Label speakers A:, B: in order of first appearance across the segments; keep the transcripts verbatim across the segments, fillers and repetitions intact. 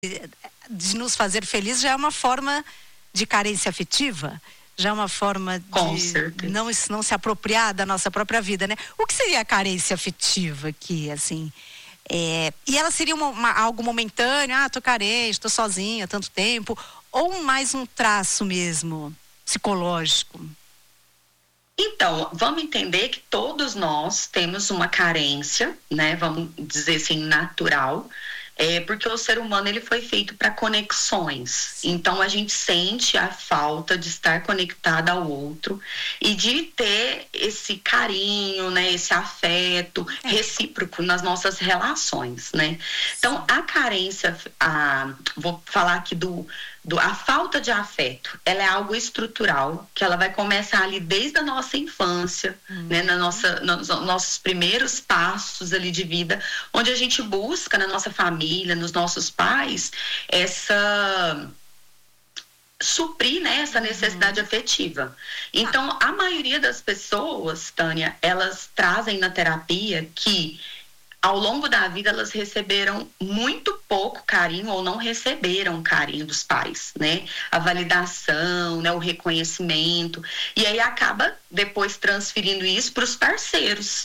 A: de nos fazer felizes já é uma forma de carência afetiva, já é uma forma de não, não se apropriar da nossa própria vida, né? O que seria a carência afetiva aqui, assim? É, e ela seria uma, uma, algo momentâneo, ah, tô carente, tô sozinha há tanto tempo, ou mais um traço mesmo psicológico?
B: Então, vamos entender que todos nós temos uma carência, né? Vamos dizer assim, natural. É porque o ser humano ele foi feito para conexões. Então a gente sente a falta de estar conectada ao outro e de ter esse carinho, né, esse afeto recíproco nas nossas relações, né? Então a carência, a, vou falar aqui do, do a falta de afeto, ela é algo estrutural que ela vai começar ali desde a nossa infância, uhum. né, na nossa, nos nossos primeiros passos ali de vida, onde a gente busca na nossa família, nos nossos pais, essa suprir, né, essa necessidade uhum. afetiva. Então, a maioria das pessoas, Tânia, elas trazem na terapia que ao longo da vida elas receberam muito pouco carinho ou não receberam carinho dos pais, né? A validação, né, o reconhecimento, e aí acaba depois transferindo isso para os parceiros.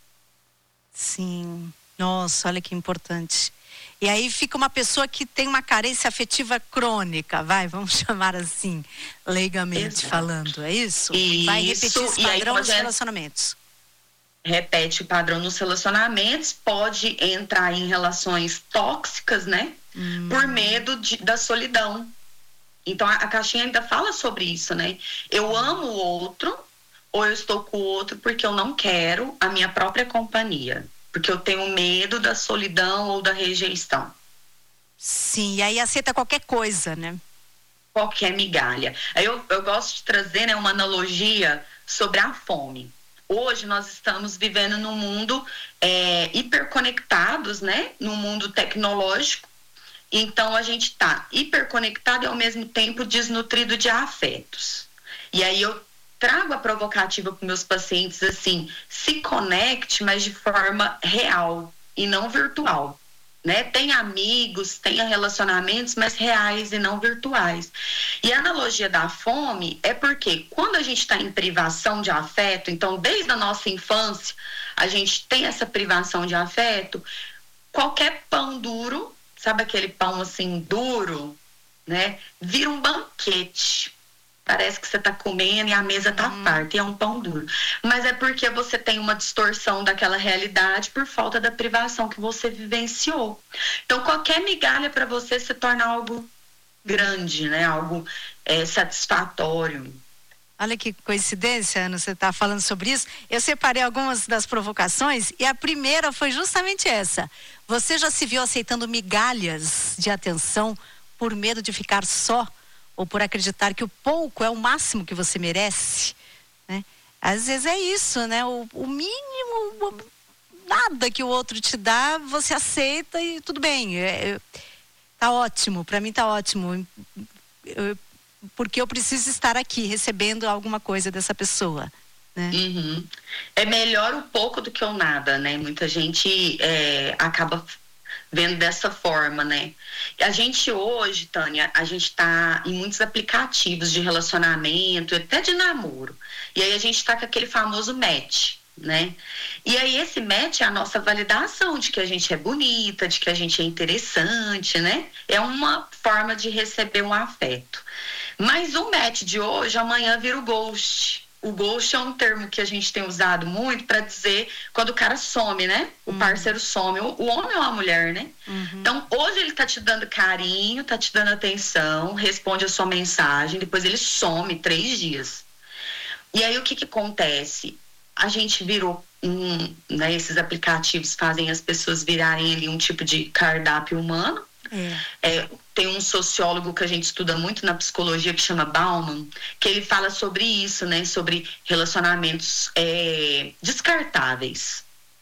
A: Sim. Nossa, olha que importante. E aí fica uma pessoa que tem uma carência afetiva crônica, vai, vamos chamar assim, leigamente Exato. Falando, é isso?
B: isso?
A: Vai repetir esse padrão nos relacionamentos.
B: Repete o padrão nos relacionamentos, pode entrar em relações tóxicas, né? Hum. Por medo de, da solidão. Então a, a caixinha ainda fala sobre isso, né? Eu amo o outro, ou eu estou com o outro porque eu não quero a minha própria companhia. Porque eu tenho medo da solidão ou da rejeição.
A: Sim, e aí aceita qualquer coisa, né?
B: Qualquer migalha. Aí eu, eu gosto de trazer, né, uma analogia sobre a fome. Hoje nós estamos vivendo num mundo é, hiperconectados, né? Num mundo tecnológico. Então a gente está hiperconectado e ao mesmo tempo desnutrido de afetos. E aí eu trago a provocativa para meus pacientes assim, se conecte, mas de forma real e não virtual, né? Tem amigos, tenha relacionamentos, mas reais e não virtuais. E a analogia da fome é porque quando a gente está em privação de afeto, então desde a nossa infância a gente tem essa privação de afeto, qualquer pão duro, sabe aquele pão assim duro, né? Vira um banquete. Parece que você está comendo e a mesa está
A: hum.
B: farta, e é um pão duro. Mas é porque você tem uma distorção daquela realidade por falta da privação que você vivenciou. Então, qualquer migalha para você se torna algo grande, né? Algo é, satisfatório.
A: Olha que coincidência, Ana, você está falando sobre isso. Eu separei algumas das provocações e a primeira foi justamente essa. Você já se viu aceitando migalhas de atenção por medo de ficar só? Ou por acreditar que o pouco é o máximo que você merece, né? Às vezes é isso, né? O, o mínimo, nada que o outro te dá, você aceita e tudo bem. É, é, tá ótimo, para mim tá ótimo. Eu, porque eu preciso estar aqui recebendo alguma coisa dessa pessoa, né?
B: Uhum. É melhor o pouco do que o nada, né? Muita gente é, acaba vendo dessa forma, né? A gente hoje, Tânia, a gente tá em muitos aplicativos de relacionamento, até de namoro. E aí a gente tá com aquele famoso match, né? E aí esse match é a nossa validação de que a gente é bonita, de que a gente é interessante, né? É uma forma de receber um afeto. Mas o match de hoje, amanhã vira o ghost. O ghost é um termo que a gente tem usado muito para dizer quando o cara some, né? O uhum. parceiro some, o, o homem ou a mulher, né? Uhum. Então, hoje ele tá te dando carinho, tá te dando atenção, responde a sua mensagem, depois ele some três dias. E aí, o que que acontece? A gente virou, um, né? Esses aplicativos fazem as pessoas virarem ali um tipo de cardápio humano. É. É, tem um sociólogo que a gente estuda muito na psicologia que chama Bauman, que ele fala sobre isso, né? Sobre relacionamentos é, descartáveis.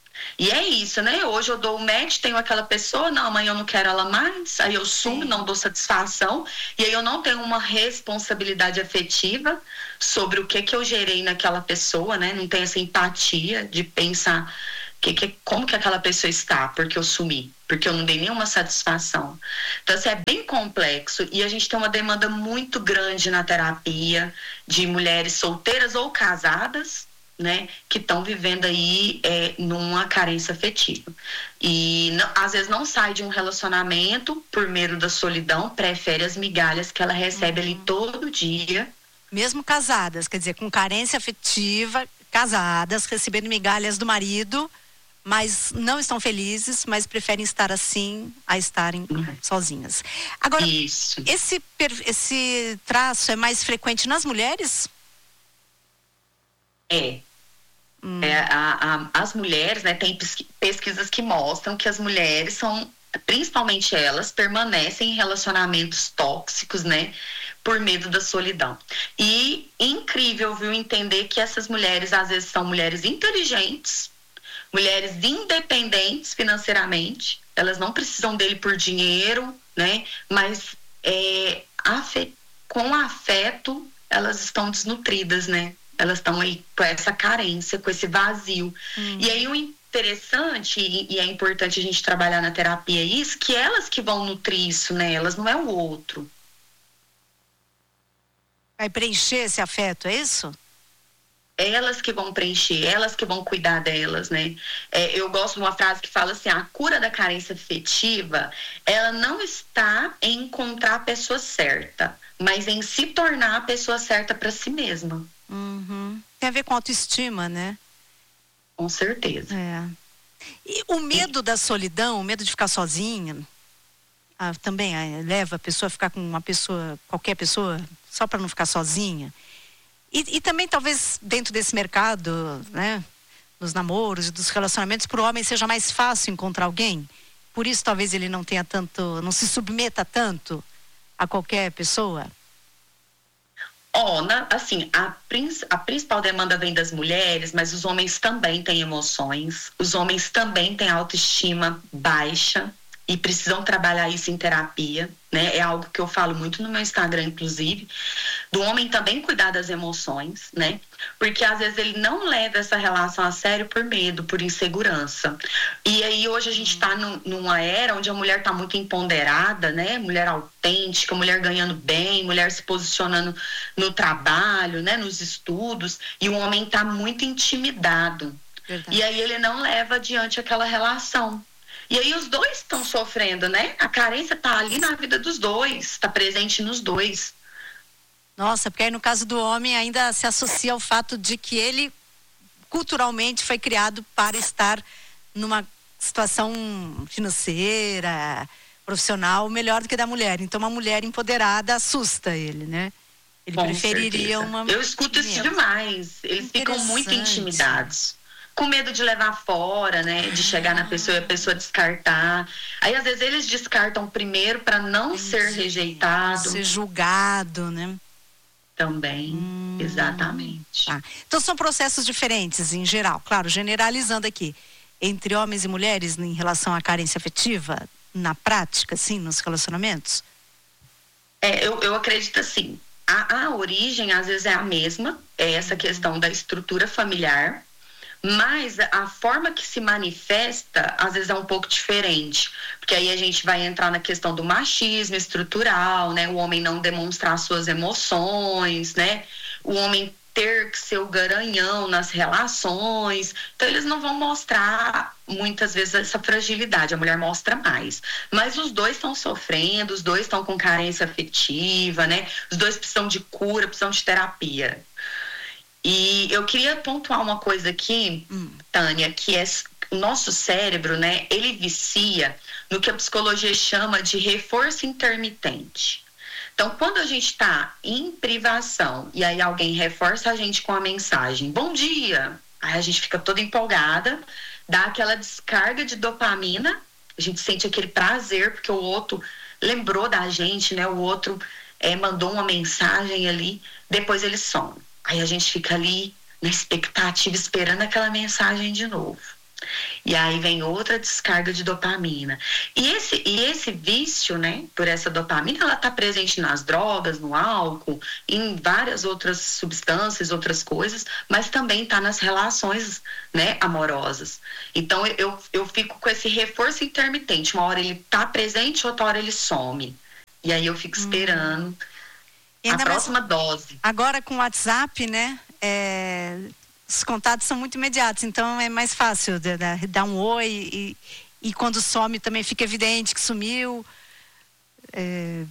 B: E é isso, né? Hoje eu dou o match, tenho aquela pessoa, não, amanhã eu não quero ela mais, aí eu sumo, Sim. não dou satisfação, e aí eu não tenho uma responsabilidade afetiva sobre o que que eu gerei naquela pessoa, né? Não tenho essa empatia de pensar que, que, como que aquela pessoa está, porque eu sumi. porque eu não dei nenhuma satisfação. Então, assim, é bem complexo e a gente tem uma demanda muito grande na terapia de mulheres solteiras ou casadas, né, que estão vivendo aí é, numa carência afetiva. E não, às vezes não sai de um relacionamento por medo da solidão, prefere as migalhas que ela recebe uhum. ali todo dia.
A: Mesmo casadas, quer dizer, com carência afetiva, casadas, recebendo migalhas do marido, mas não estão felizes, mas preferem estar assim a estarem uhum. sozinhas. Agora,
B: Isso.
A: Esse, esse traço é mais frequente nas mulheres?
B: É. Hum. é a, a, as mulheres, né, tem pesquisas que mostram que as mulheres são, principalmente elas, permanecem em relacionamentos tóxicos, né, por medo da solidão. E incrível, viu, entender que essas mulheres, às vezes, são mulheres inteligentes, mulheres independentes financeiramente, elas não precisam dele por dinheiro, né? Mas é, afet, com afeto, elas estão desnutridas, né? Elas estão aí com essa carência, com esse vazio. Hum. E aí o interessante, e, e é importante a gente trabalhar na terapia isso, que elas que vão nutrir isso nelas, não é o outro.
A: Vai preencher esse afeto, é isso?
B: Elas que vão preencher, elas que vão cuidar delas, né? É, eu gosto de uma frase que fala assim, a cura da carência afetiva, ela não está em encontrar a pessoa certa, mas em se tornar a pessoa certa para si mesma.
A: Uhum. Tem a ver com autoestima, né?
B: Com certeza.
A: É. E o medo é. da solidão, o medo de ficar sozinha, ah, também ah, leva a pessoa a ficar com uma pessoa, qualquer pessoa, só para não ficar sozinha. E, e também talvez dentro desse mercado, né, dos namoros e dos relacionamentos, para o homem seja mais fácil encontrar alguém. Por isso talvez ele não tenha tanto, não se submeta tanto a qualquer pessoa.
B: Ó, oh, assim, a, a principal demanda vem das mulheres, mas os homens também têm emoções, os homens também têm autoestima baixa e precisam trabalhar isso em terapia, né? É algo que eu falo muito no meu Instagram, inclusive, do homem também cuidar das emoções, né? Porque às vezes ele não leva essa relação a sério por medo, por insegurança. E aí hoje a gente está numa era onde a mulher está muito empoderada, né? Mulher autêntica, mulher ganhando bem, mulher se posicionando no trabalho, né? Nos estudos, e o homem está muito intimidado. Verdade. E aí ele não leva adiante aquela relação. E aí os dois estão sofrendo, né? A carência está ali na vida dos dois, está presente nos dois.
A: Nossa, porque aí no caso do homem ainda se associa ao fato de que ele culturalmente foi criado para estar numa situação financeira, profissional, melhor do que da mulher. Então uma mulher empoderada assusta ele, né? Ele
B: Com
A: preferiria
B: certeza.
A: uma...
B: Eu escuto isso demais. Eles ficam muito intimidados. Com medo de levar fora, né? De chegar na pessoa e a pessoa descartar. Aí, às vezes, eles descartam primeiro para não Entendi. ser rejeitado.
A: Ser julgado, né?
B: Também, hum, exatamente.
A: Tá. Então, são processos diferentes, em geral. Claro, generalizando aqui. Entre homens e mulheres, em relação à carência afetiva, na prática, assim, nos relacionamentos?
B: É, eu, eu acredito assim. A, a origem, às vezes, é a mesma. É essa questão da estrutura familiar. Mas a forma que se manifesta, às vezes, é um pouco diferente. Porque aí a gente vai entrar na questão do machismo estrutural, né? O homem não demonstrar suas emoções, né? O homem ter que ser o garanhão nas relações. Então, eles não vão mostrar, muitas vezes, essa fragilidade. A mulher mostra mais. Mas os dois estão sofrendo, os dois estão com carência afetiva, né? Os dois precisam de cura, precisam de terapia. E eu queria pontuar uma coisa aqui, hum. Tânia, que é o nosso cérebro, né? Ele vicia no que a psicologia chama de reforço intermitente. Então, quando a gente está em privação e aí alguém reforça a gente com a mensagem, bom dia, aí a gente fica toda empolgada, dá aquela descarga de dopamina, a gente sente aquele prazer porque o outro lembrou da gente, né? O outro é, mandou uma mensagem ali, depois ele some. Aí a gente fica ali na expectativa, esperando aquela mensagem de novo. E aí vem outra descarga de dopamina. E esse, e esse vício, né, por essa dopamina, ela está presente nas drogas, no álcool, em várias outras substâncias, outras coisas, mas também está nas relações, né, amorosas. Então eu, eu fico com esse reforço intermitente. Uma hora ele está presente, outra hora ele some. E aí eu fico esperando hum. a próxima dose.
A: Agora com o WhatsApp, né, é... os contatos são muito imediatos, então é mais fácil de, de, dar um oi e, e quando some também fica evidente que sumiu. É,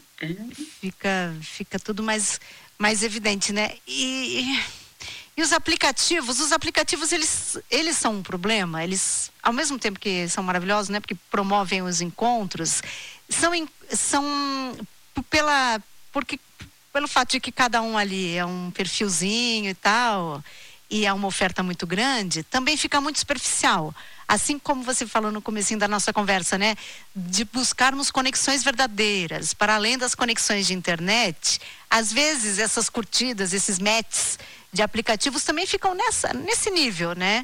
A: fica, fica tudo mais, mais evidente, né? E, e os aplicativos, os aplicativos eles, eles são um problema, eles, ao mesmo tempo que são maravilhosos, né? Porque promovem os encontros, são, são pela, porque, pelo fato de que cada um ali é um perfilzinho e tal, e é uma oferta muito grande, também fica muito superficial. Assim como você falou no comecinho da nossa conversa, né? De buscarmos conexões verdadeiras, para além das conexões de internet, às vezes essas curtidas, esses matches de aplicativos também ficam nessa, nesse nível, né?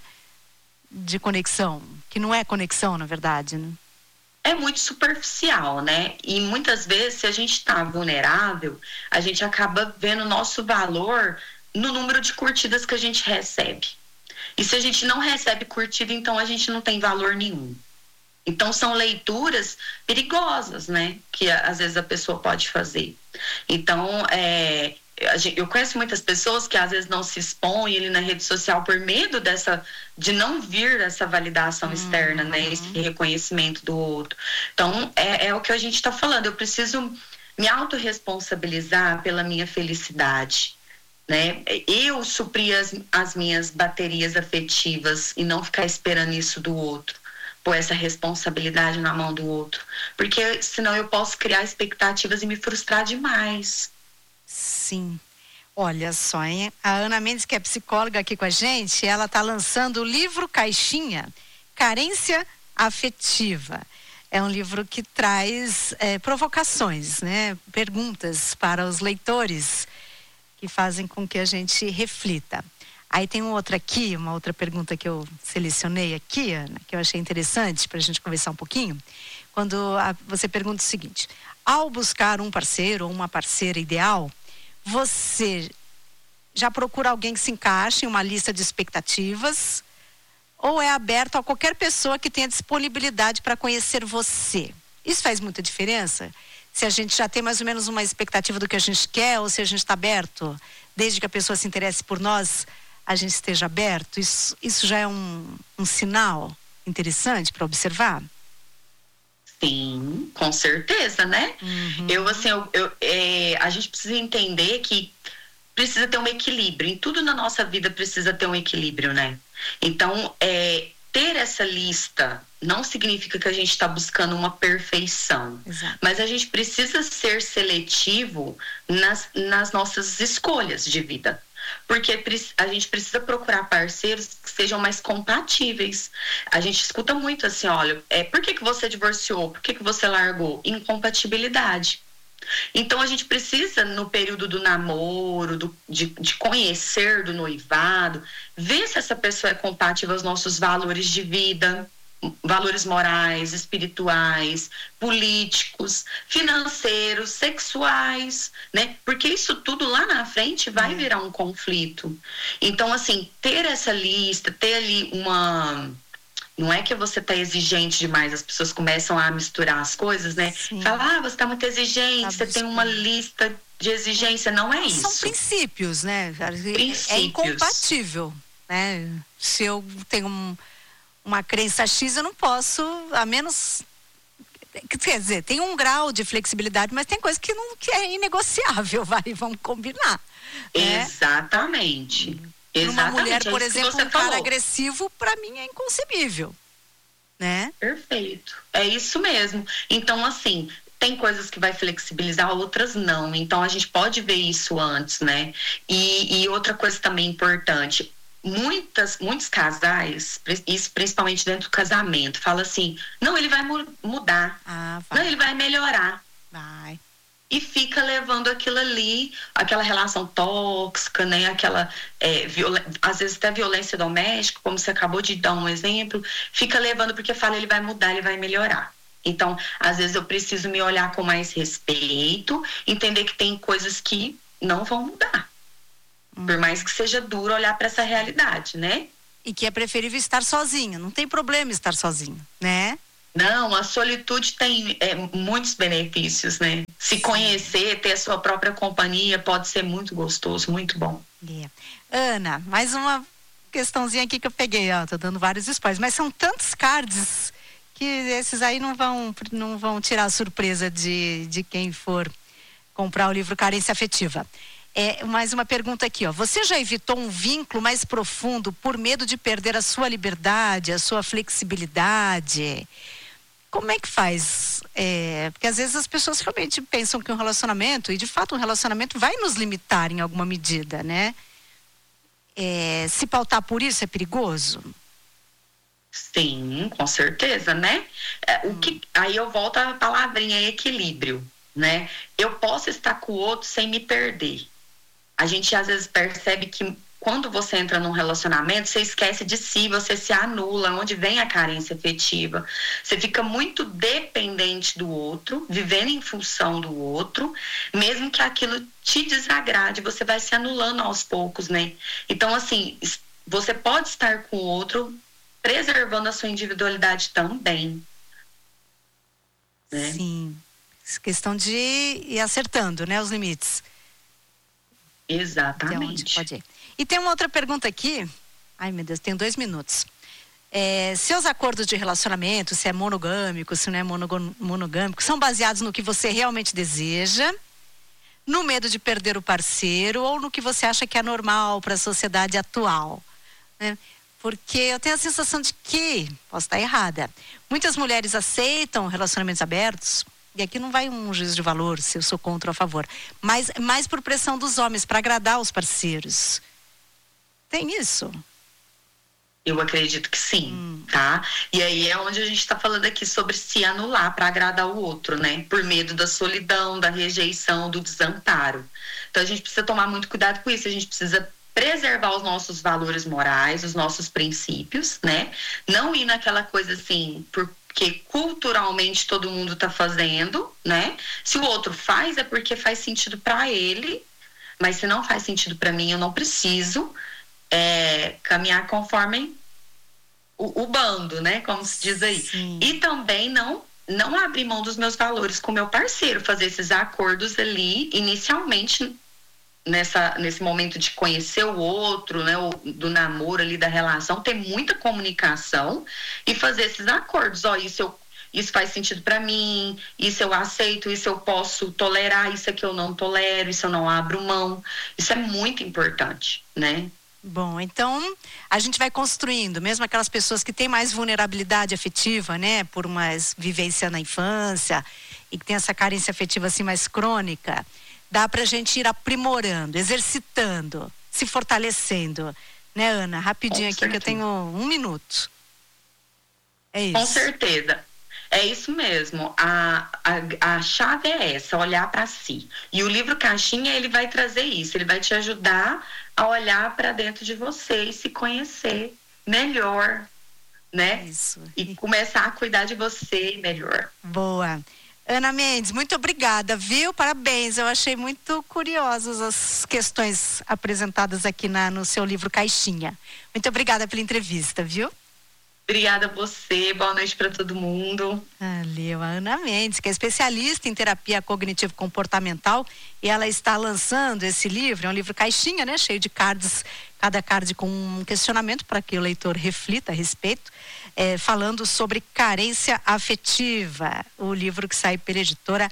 A: De conexão, que não é conexão, na verdade, né?
B: É muito superficial, né? E muitas vezes, se a gente está vulnerável, a gente acaba vendo o nosso valor no número de curtidas que a gente recebe. E se a gente não recebe curtida, então a gente não tem valor nenhum. Então são leituras perigosas, né? Que às vezes a pessoa pode fazer. Então, é, eu conheço muitas pessoas que às vezes não se expõem ali na rede social por medo dessa, de não vir essa validação uhum. externa, né? Esse reconhecimento do outro. Então, é, é o que a gente está falando. Eu preciso me autorresponsabilizar pela minha felicidade. Né? Eu suprir as, as minhas baterias afetivas e não ficar esperando isso do outro, pôr essa responsabilidade na mão do outro, porque senão eu posso criar expectativas e me frustrar demais.
A: Sim, olha só, hein? A Ana Mendes, que é psicóloga aqui com a gente, ela está lançando o livro Caixinha, Carência Afetiva. É um livro que traz é, provocações, né? Perguntas para os leitores que fazem com que a gente reflita. Aí tem um outro aqui, uma outra pergunta que eu selecionei aqui, Ana, que eu achei interessante para a gente conversar um pouquinho. Quando a, você pergunta o seguinte: ao buscar um parceiro ou uma parceira ideal, você já procura alguém que se encaixe em uma lista de expectativas ou é aberto a qualquer pessoa que tenha disponibilidade para conhecer você? Isso faz muita diferença? Se a gente já tem mais ou menos uma expectativa do que a gente quer, ou se a gente está aberto, desde que a pessoa se interesse por nós, a gente esteja aberto, isso, isso já é um, um sinal interessante para observar?
B: Sim, com certeza, né? Uhum. Eu, assim, eu, eu, é, a gente precisa entender que precisa ter um equilíbrio, em tudo na nossa vida precisa ter um equilíbrio, né? Então, é, ter essa lista não significa que a gente está buscando uma perfeição. Exato. Mas a gente precisa ser seletivo nas, nas nossas escolhas de vida. Porque a gente precisa procurar parceiros que sejam mais compatíveis. A gente escuta muito assim, olha, é, por que, que você divorciou? Por que, que você largou? Incompatibilidade. Então a gente precisa, no período do namoro, do, de, de conhecer, do noivado, ver se essa pessoa é compatível aos nossos valores de vida, valores morais, espirituais, políticos, financeiros, sexuais, né? Porque isso tudo lá na frente vai é. virar um conflito. Então, assim, ter essa lista, ter ali uma... Não é que você tá exigente demais, as pessoas começam a misturar as coisas, né? Sim. Fala, ah, você tá muito exigente, tá você tem uma lista de exigência, não é isso.
A: São princípios, né? Princípios. É incompatível, né? Se eu tenho um, uma crença X, eu não posso, a menos... Quer dizer, tem um grau de flexibilidade, mas tem coisa que, não, que é inegociável, vai, vamos combinar. Né?
B: Exatamente.
A: Uma mulher, por é exemplo, um cara falou. agressivo, para mim é inconcebível, né?
B: Perfeito, é isso mesmo. Então, assim, tem coisas que vai flexibilizar, outras não. Então, a gente pode ver isso antes, né? E, e outra coisa também importante, muitas, muitos casais, isso principalmente dentro do casamento, fala assim, não, ele vai mu- mudar, ah, vai. não, ele vai melhorar.
A: Vai.
B: e fica levando aquilo ali, aquela relação tóxica, né? Aquela, é, viola... às vezes até violência doméstica, como você acabou de dar um exemplo, fica levando porque fala, ele vai mudar, ele vai melhorar. Então, às vezes eu preciso me olhar com mais respeito, entender que tem coisas que não vão mudar. Hum. Por mais que seja duro olhar para essa realidade, né?
A: E que é preferível estar sozinho, não tem problema estar sozinho, né?
B: Não, a solitude tem é, muitos benefícios, né? Se conhecer, ter a sua própria companhia pode ser muito gostoso, muito bom.
A: Yeah. Ana, mais uma questãozinha aqui que eu peguei, ó, tô dando vários spoilers, mas são tantos cards que esses aí não vão, não vão tirar a surpresa de, de quem for comprar o livro Carência Afetiva. É, mais uma pergunta aqui, ó. Você já evitou um vínculo mais profundo por medo de perder a sua liberdade, a sua flexibilidade? Como é que faz? É, porque às vezes as pessoas realmente pensam que um relacionamento, e de fato um relacionamento vai nos limitar em alguma medida, né? É, se pautar por isso é perigoso?
B: Sim, com certeza, né? É, o que, aí eu volto à palavrinha equilíbrio, né? Eu posso estar com o outro sem me perder. A gente às vezes percebe que quando você entra num relacionamento, você esquece de si, você se anula, onde vem a carência afetiva. Você fica muito dependente do outro, vivendo em função do outro, mesmo que aquilo te desagrade, você vai se anulando aos poucos, né? Então, assim, você pode estar com o outro preservando a sua individualidade também.
A: Né? Sim. Questão de ir acertando, né, os limites.
B: Exatamente.
A: Pode ir. E tem uma outra pergunta aqui. Ai, meu Deus, tenho dois minutos. É, seus acordos de relacionamento, se é monogâmico, se não é monogâmico, são baseados no que você realmente deseja, no medo de perder o parceiro ou no que você acha que é normal para a sociedade atual, né? Porque eu tenho a sensação de que, posso estar errada, muitas mulheres aceitam relacionamentos abertos. E aqui não vai um juízo de valor, se eu sou contra ou a favor. Mas mais por pressão dos homens, para agradar os parceiros. Tem isso?
B: Eu acredito que sim, hum. tá? E aí é onde a gente está falando aqui sobre se anular para agradar o outro, né? Por medo da solidão, da rejeição, do desamparo. Então a gente precisa tomar muito cuidado com isso. A gente precisa preservar os nossos valores morais, os nossos princípios, né? Não ir naquela coisa assim, por que culturalmente todo mundo está fazendo, né? Se o outro faz, é porque faz sentido para ele, mas se não faz sentido para mim, eu não preciso é, caminhar conforme o, o bando, né? Como se diz aí. Sim. E também não, não abrir mão dos meus valores com o meu parceiro, fazer esses acordos ali, inicialmente, nessa, nesse momento de conhecer o outro, né? O, do namoro ali, da relação, ter muita comunicação e fazer esses acordos. Ó, isso eu Isso faz sentido para mim, isso eu aceito, isso eu posso tolerar, isso aqui eu não tolero, isso eu não abro mão. Isso é muito importante, né?
A: Bom, então a gente vai construindo, mesmo aquelas pessoas que têm mais vulnerabilidade afetiva, né? Por uma vivência na infância e que tem essa carência afetiva assim mais crônica, dá pra gente ir aprimorando, exercitando, se fortalecendo. Né, Ana? Rapidinho aqui que eu tenho um minuto. É isso.
B: Com certeza. É isso mesmo, a, a, a chave é essa, olhar para si. E o livro Caixinha, ele vai trazer isso, ele vai te ajudar a olhar para dentro de você e se conhecer melhor, né?
A: Isso.
B: E começar a cuidar de você melhor.
A: Boa. Ana Mendes, muito obrigada, viu? Parabéns, eu achei muito curiosas as questões apresentadas aqui na, no seu livro Caixinha. Muito obrigada pela entrevista, viu?
B: Obrigada a você, boa noite para todo mundo.
A: Valeu, a Ana Mendes, que é especialista em terapia cognitivo-comportamental, e ela está lançando esse livro, é um livro caixinha, né, cheio de cards, cada card com um questionamento para que o leitor reflita a respeito, é, falando sobre carência afetiva, o livro que sai pela editora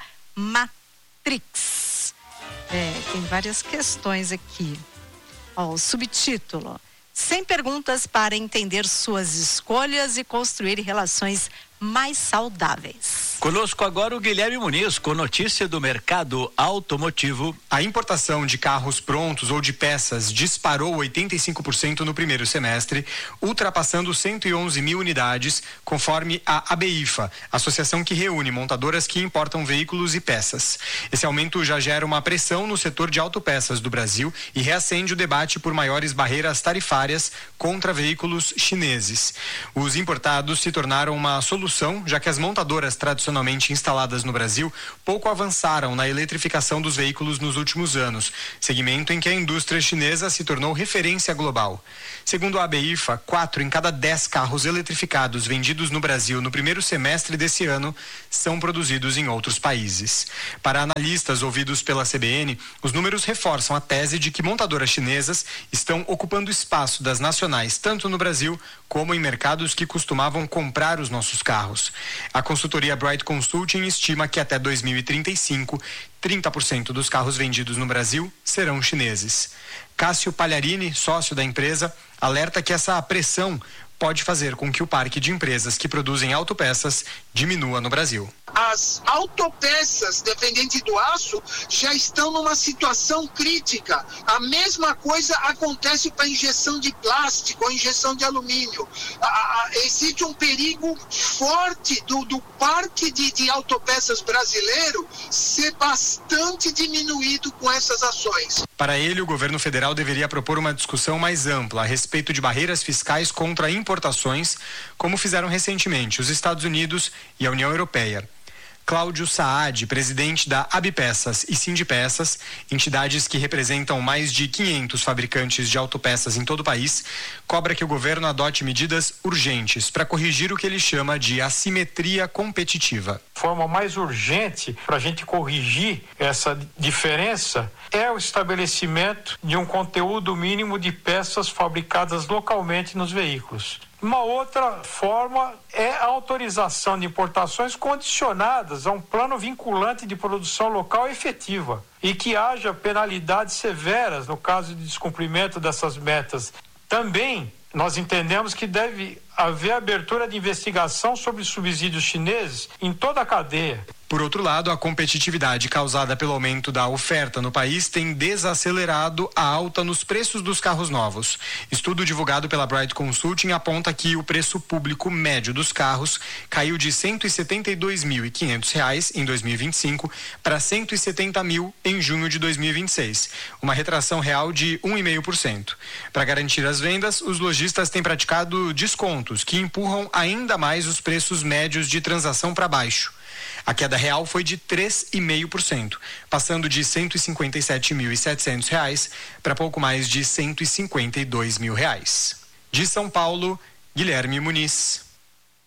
A: Matrix. É, tem várias questões aqui. Ó, o subtítulo: Sem perguntas para entender suas escolhas e construir relações mais saudáveis.
C: Conosco agora o Guilherme Muniz com notícia do mercado automotivo.
D: A importação de carros prontos ou de peças disparou oitenta e cinco por cento no primeiro semestre, ultrapassando cento e onze mil unidades, conforme a ABIFA, associação que reúne montadoras que importam veículos e peças. Esse aumento já gera uma pressão no setor de autopeças do Brasil e reacende o debate por maiores barreiras tarifárias contra veículos chineses. Os importados se tornaram uma solução, já que as montadoras tradicionalmente instaladas no Brasil pouco avançaram na eletrificação dos veículos nos últimos anos, segmento em que a indústria chinesa se tornou referência global. Segundo a ABIFA, quatro em cada dez carros eletrificados vendidos no Brasil no primeiro semestre desse ano são produzidos em outros países. Para analistas ouvidos pela C B N, os números reforçam a tese de que montadoras chinesas estão ocupando espaço das nacionais tanto no Brasil como em mercados que costumavam comprar os nossos carros. A consultoria Bright Consulting estima que até dois mil e trinta e cinco, trinta por cento dos carros vendidos no Brasil serão chineses. Cássio Palharini, sócio da empresa, alerta que essa pressão pode fazer com que o parque de empresas que produzem autopeças diminua no Brasil.
E: As autopeças dependentes do aço já estão numa situação crítica. A mesma coisa acontece para a injeção de plástico, a injeção de alumínio. A, a, existe um perigo forte do, do parque de, de autopeças brasileiro ser bastante diminuído com essas ações.
D: Para ele, o governo federal deveria propor uma discussão mais ampla a respeito de barreiras fiscais contra importações, como fizeram recentemente os Estados Unidos e a União Europeia. Cláudio Saad, presidente da Abpeças e Sindipeças, entidades que representam mais de quinhentos fabricantes de autopeças em todo o país, cobra que o governo adote medidas urgentes para corrigir o que ele chama de assimetria competitiva.
F: A forma mais urgente para a gente corrigir essa diferença é o estabelecimento de um conteúdo mínimo de peças fabricadas localmente nos veículos. Uma outra forma é a autorização de importações condicionadas a um plano vinculante de produção local efetiva e que haja penalidades severas no caso de descumprimento dessas metas. Também nós entendemos que deve haver abertura de investigação sobre subsídios chineses em toda a cadeia.
D: Por outro lado, a competitividade causada pelo aumento da oferta no país tem desacelerado a alta nos preços dos carros novos. Estudo divulgado pela Bright Consulting aponta que o preço público médio dos carros caiu de cento e setenta e dois mil e quinhentos reais em dois mil e vinte e cinco para cento e setenta mil em junho de dois mil e vinte e seis, uma retração real de um vírgula cinco por cento. Para garantir as vendas, os lojistas têm praticado descontos que empurram ainda mais os preços médios de transação para baixo. A queda real foi de três vírgula cinco por cento, passando de cento e cinquenta e sete mil e setecentos reais para pouco mais de cento e cinquenta e dois mil reais. De São Paulo, Guilherme Muniz.